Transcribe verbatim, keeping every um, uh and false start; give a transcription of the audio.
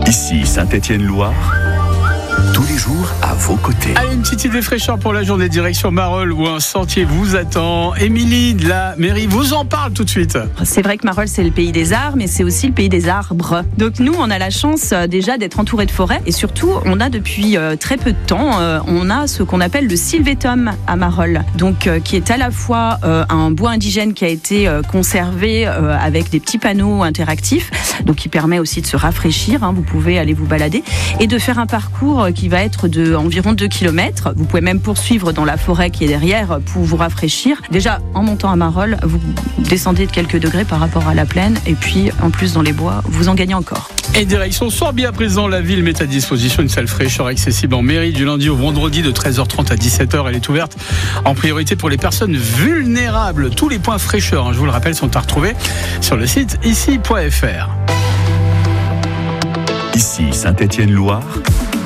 Ici Saint-Étienne-Loire, tous les jours à vos côtés. Allez, une petite idée fraîcheur pour la journée direction Marolles où un sentier vous attend. Émilie de la mairie vous en parle tout de suite. C'est vrai que Marolles c'est le pays des arts, mais c'est aussi le pays des arbres. Donc nous on a la chance euh, déjà d'être entouré de forêts et surtout on a depuis euh, très peu de temps, euh, on a ce qu'on appelle le sylvétum à Marolles. Donc euh, qui est à la fois euh, un bois indigène qui a été euh, conservé euh, avec des petits panneaux interactifs, donc qui permet aussi de se rafraîchir, hein, vous pouvez aller vous balader et de faire un parcours euh, qui va être de environ deux kilomètres. Vous pouvez même poursuivre dans la forêt qui est derrière pour vous rafraîchir. Déjà, en montant à Marolles, vous descendez de quelques degrés par rapport à la plaine et puis en plus dans les bois, vous en gagnez encore. Et direction Sorbier à présent, la ville met à disposition une salle fraîcheur accessible en mairie du lundi au vendredi de treize heures trente à dix-sept heures. Elle est ouverte en priorité pour les personnes vulnérables. Tous les points fraîcheur, hein, je vous le rappelle, sont à retrouver sur le site ici point f r. Ici Saint-Étienne-Loire,